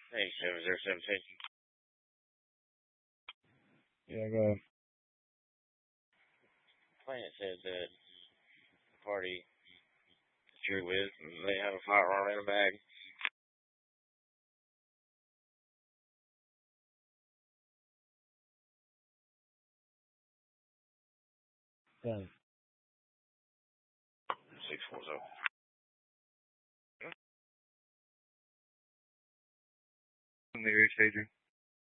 Hey, 707. Yeah, go ahead. Client said that the party that you're with, they have a firearm in a bag. Yeah. 640. I'm the Adrian.